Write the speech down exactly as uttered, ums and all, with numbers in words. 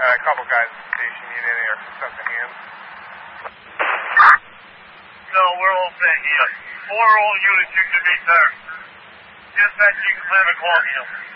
a couple guys at the station need any or set the hands. No, we're all set here. Four all units you can be there. Dispatch, you can plan a call here.